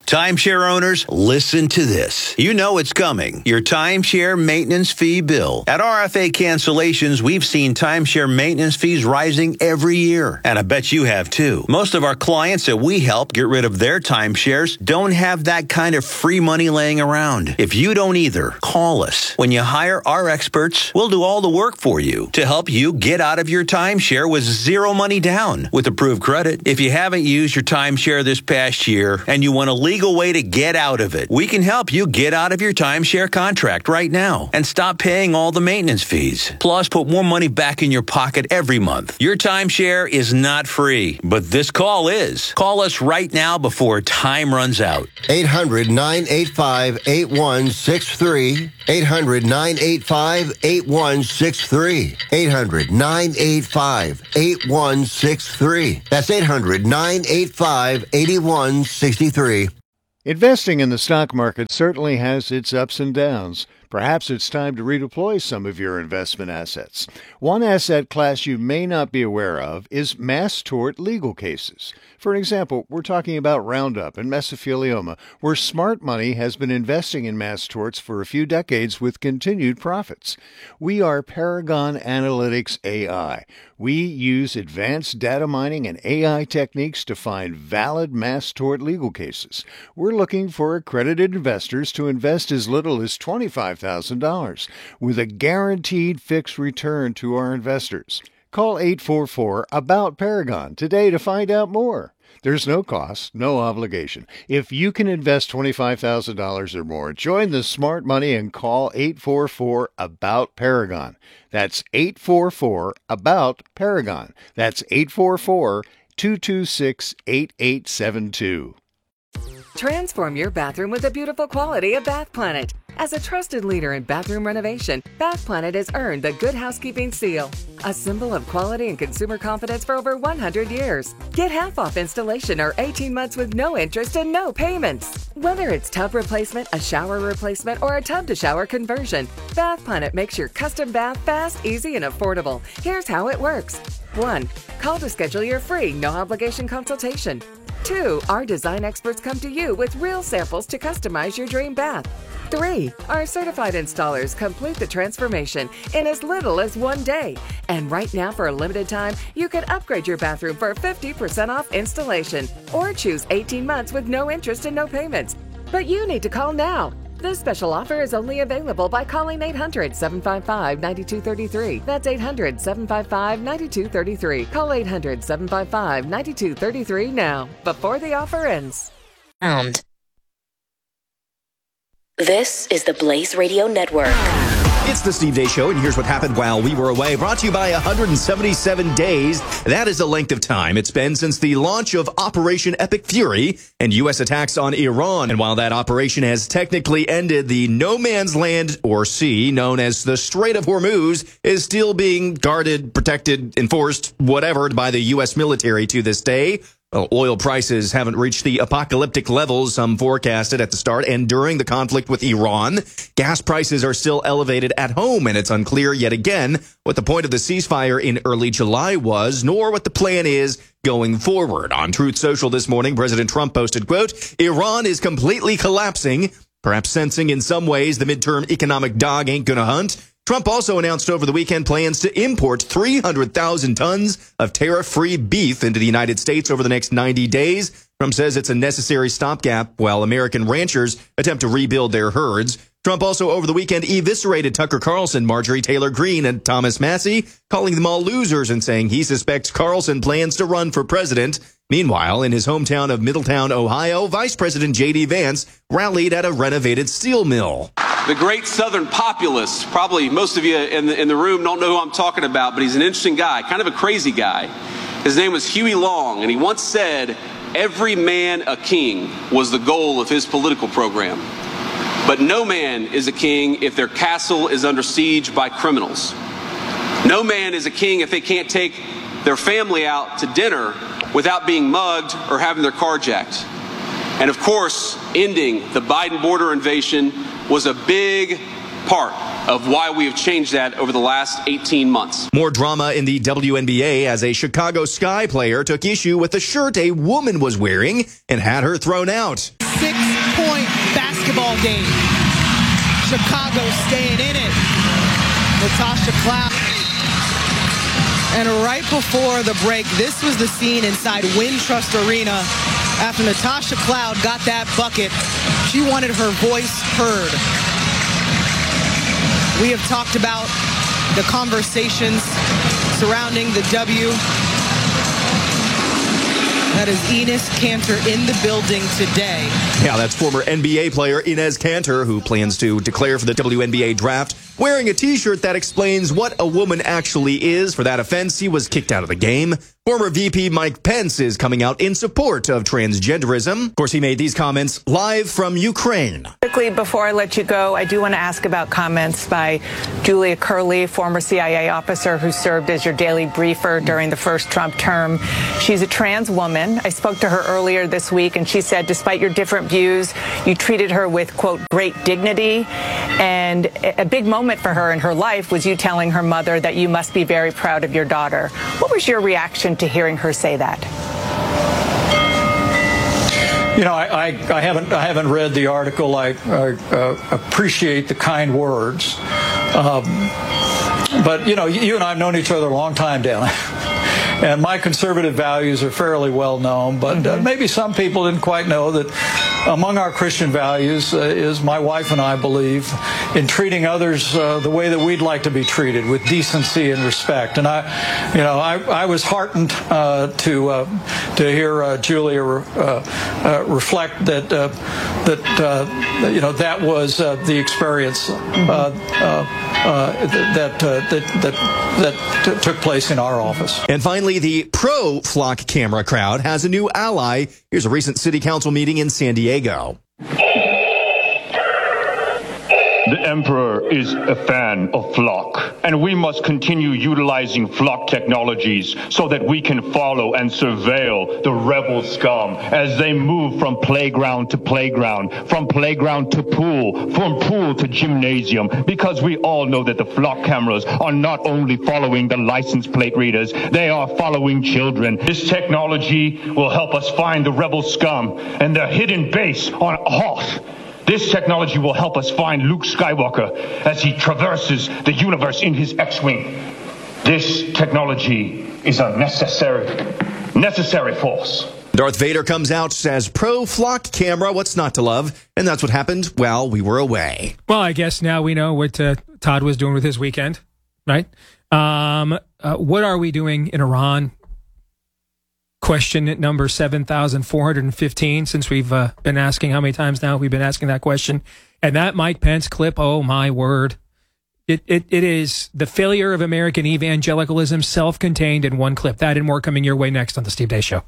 Timeshare owners, listen to this. You know it's coming. Your timeshare maintenance fee bill. At RFA Cancellations, we've seen timeshare maintenance fees rising every year. And I bet you have too. Most of our clients that we help get rid of their timeshares don't have that kind of free money laying around. If you don't either, call us. When you hire our experts, we'll do all the work for you to help you get out of your timeshare with zero money down with approved credit. If you haven't used your timeshare this past year and you want a legal way to get out of it, we can help you get out of your timeshare contract right now and stop paying all the maintenance fees. Plus, put more money back in your pocket every month. Your timeshare is not free, but this call is. Call us right now before time runs out. 800-985-8163. 800-985-8163. 800-985-8163. That's 800-985-8163. Investing in the stock market certainly has its ups and downs. Perhaps it's time to redeploy some of your investment assets. One asset class you may not be aware of is mass tort legal cases. For example, we're talking about Roundup and mesothelioma, where smart money has been investing in mass torts for a few decades with continued profits. We are Paragon Analytics AI. We use advanced data mining and AI techniques to find valid mass tort legal cases. We're looking for accredited investors to invest as little as $25,000 with a guaranteed fixed return to our investors. Call 844-ABOUT-PARAGON today to find out more. There's no cost, no obligation. If you can invest $25,000 or more, join the smart money and call 844-ABOUT-PARAGON. That's 844-ABOUT-PARAGON. That's 844-226-8872. Transform your bathroom with the beautiful quality of Bath Planet. As a trusted leader in bathroom renovation, Bath Planet has earned the Good Housekeeping seal, a symbol of quality and consumer confidence for over 100 years. Get half off installation or 18 months with no interest and no payments. Whether it's tub replacement, a shower replacement, or a tub-to-shower conversion, Bath Planet makes your custom bath fast, easy, and affordable. Here's how it works. 1. Call to schedule your free, no-obligation consultation. 2. Our design experts come to you with real samples to customize your dream bath. 3. Our certified installers complete the transformation in as little as 1 day. And right now, for a limited time, you can upgrade your bathroom for 50% off installation or choose 18 months with no interest and no payments. But you need to call now. This special offer is only available by calling 800-755-9233. That's 800-755-9233. Call 800-755-9233 now, before the offer ends. This is the Blaze Radio Network. It's the Steve Deace Show, and here's what happened while we were away. Brought to you by 177 days. That is the length of time it's been since the launch of Operation Epic Fury and U.S. attacks on Iran. And while that operation has technically ended, the no man's land, or sea, known as the Strait of Hormuz, is still being guarded, protected, enforced, whatever, by the U.S. military to this day. Oil prices haven't reached the apocalyptic levels some forecasted at the start and during the conflict with Iran. Gas prices are still elevated at home, and it's unclear yet again what the point of the ceasefire in early July was, nor what the plan is going forward. On Truth Social this morning, President Trump posted, quote, "Iran is completely collapsing, perhaps sensing in some ways the midterm economic dog ain't gonna hunt." Trump also announced over the weekend plans to import 300,000 tons of tariff-free beef into the United States over the next 90 days. Trump says it's a necessary stopgap while American ranchers attempt to rebuild their herds. Trump also over the weekend eviscerated Tucker Carlson, Marjorie Taylor Greene, and Thomas Massie, calling them all losers and saying he suspects Carlson plans to run for president. Meanwhile, in his hometown of Middletown, Ohio, Vice President J.D. Vance rallied at a renovated steel mill. The great Southern populist, probably most of you in the room don't know who I'm talking about, but he's an interesting guy, kind of a crazy guy. His name was Huey Long, and he once said, "Every man a king" was the goal of his political program. But no man is a king if their castle is under siege by criminals. No man is a king if they can't take their family out to dinner without being mugged or having their car jacked. And of course, ending the Biden border invasion was a big part of why we have changed that over the last 18 months. More drama in the WNBA as a Chicago Sky player took issue with the shirt a woman was wearing and had her thrown out. 6-point basketball game. Chicago staying in it. Natasha Cloud. And right before the break, this was the scene inside Wintrust Arena. After Natasha Cloud got that bucket, she wanted her voice heard. We have talked about the conversations surrounding the W. That is Enes Kanter in the building today. Yeah, that's former NBA player Enes Kanter, who plans to declare for the WNBA draft, wearing a T-shirt that explains what a woman actually is. For that offense, he was kicked out of the game. Former VP Mike Pence is coming out in support of transgenderism. Of course, he made these comments live from Ukraine. Quickly, before I let you go, I do want to ask about comments by Julia Curley, former CIA officer who served as your daily briefer during the first Trump term. She's a trans woman. I spoke to her earlier this week, and she said, despite your different views, you treated her with, quote, great dignity. And a big moment for her in her life was you telling her mother that you must be very proud of your daughter. What was your reaction to hearing her say that? You know, I haven't read the article. I appreciate the kind words, but you know, you and I have known each other a long time, Dan. And my conservative values are fairly well known, but maybe some people didn't quite know that among our Christian values is my wife and I believe in treating others the way that we'd like to be treated, with decency and respect. And I was heartened to hear Julia reflect that that was the experience that took place in our office. And finally, the pro-flock camera crowd has a new ally. Here's a recent city council meeting in San Diego. The Emperor is a fan of flock, and we must continue utilizing flock technologies so that we can follow and surveil the rebel scum as they move from playground to playground, from playground to pool, from pool to gymnasium, because we all know that the flock cameras are not only following the license plate readers, they are following children. This technology will help us find the rebel scum and their hidden base on Hoth. This technology will help us find Luke Skywalker as he traverses the universe in his X-Wing. This technology is a necessary force. Darth Vader comes out as pro-flock camera. What's not to love? And that's what happened while we were away. Well, I guess now we know what Todd was doing with his weekend, right? What are we doing in Iran? Question number 7,415, since we've been asking how many times now we've been asking that question. And that Mike Pence clip, oh my word. It is the failure of American evangelicalism, self-contained in one clip. That and more coming your way next on The Steve Deace Show.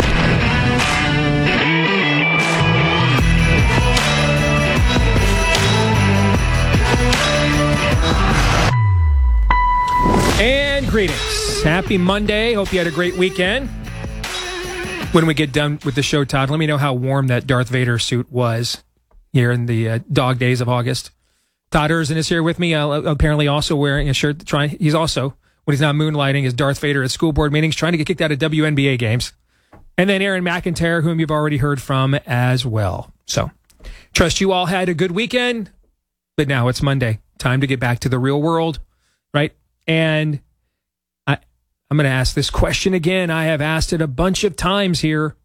And greetings. Happy Monday. Hope you had a great weekend. When we get done with the show, Todd, let me know how warm that Darth Vader suit was here in the dog days of August. Todd Erzin is here with me, apparently also wearing a shirt. He's also, when he's not moonlighting, is Darth Vader at school board meetings, trying to get kicked out of WNBA games. And then Aaron McIntyre, whom you've already heard from as well. So, trust you all had a good weekend, but now it's Monday. Time to get back to the real world, right? And I'm going to ask this question again. I have asked it a bunch of times here.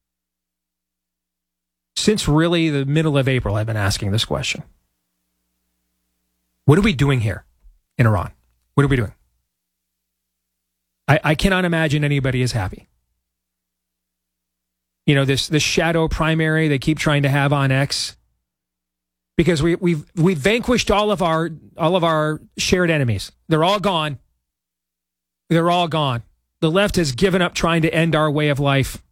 Since really the middle of April, I've been asking this question. What are we doing here in Iran? What are we doing? I cannot imagine anybody is happy. You know, this shadow primary they keep trying to have on X, because we've vanquished all of our shared enemies. They're all gone. They're all gone. The left has given up trying to end our way of life.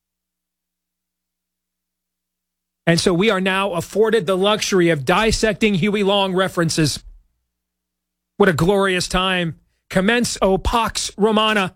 And so we are now afforded the luxury of dissecting Huey Long references. What a glorious time. Commence, O Pax Romana.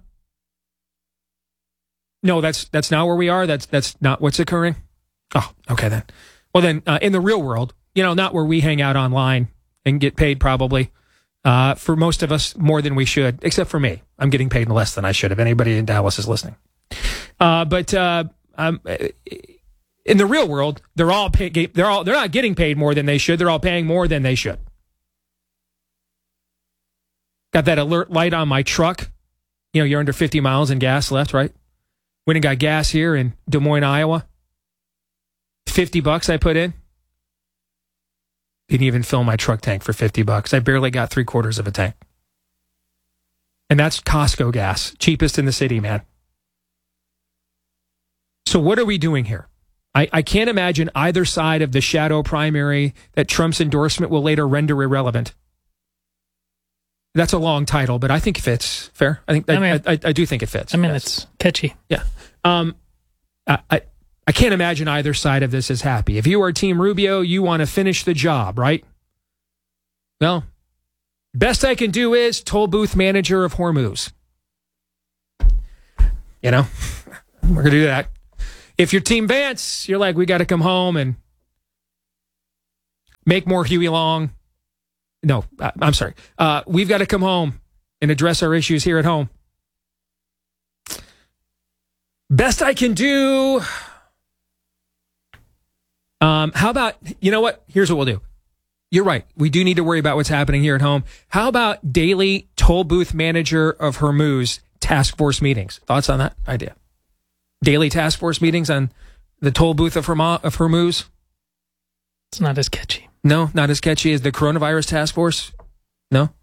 No, that's not where we are. That's not what's occurring. Oh, okay then. Well then, in the real world, not where we hang out online and get paid probably. For most of us, more than we should, except for me. I'm getting paid less than I should if anybody in Dallas is listening. But In the real world, they're not getting paid more than they should. They're all paying more than they should. Got that alert light on my truck. You know, you're under 50 miles in gas left, right? Went and got gas here in Des Moines, Iowa. $50 I put in. Didn't even fill my truck tank for $50. I barely got 3/4 of a tank. And that's Costco gas. Cheapest in the city, man. So what are we doing here? I can't imagine either side of the shadow primary that Trump's endorsement will later render irrelevant. That's a long title, but I think it fits. Fair? I do think it fits. I mean, it's catchy. Yeah. I can't imagine either side of this is happy. If you are Team Rubio, you want to finish the job, right? Well, best I can do is toll booth manager of Hormuz. You know, we're going to do that. If you're Team Vance, you're like, we got to come home and make more Huey Long. No, I'm sorry. We've got to come home and address our issues here at home. Best I can do. How about, you know what? Here's what we'll do. You're right. We do need to worry about what's happening here at home. How about daily toll booth manager of Hormuz task force meetings? Thoughts on that idea? Daily task force meetings on the toll booth of Hormuz? It's not as catchy. No, not as catchy as the coronavirus task force? No?